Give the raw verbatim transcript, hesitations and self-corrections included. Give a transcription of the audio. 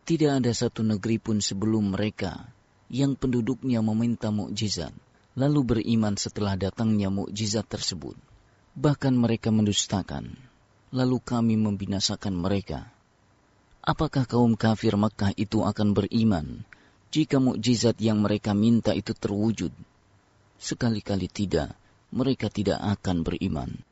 Tidak ada satu negeri pun sebelum mereka yang penduduknya meminta mukjizat, lalu beriman setelah datangnya mukjizat tersebut. Bahkan mereka mendustakan, lalu kami membinasakan mereka. Apakah kaum kafir Makkah itu akan beriman jika mukjizat yang mereka minta itu terwujud? Sekali-kali tidak, mereka tidak akan beriman.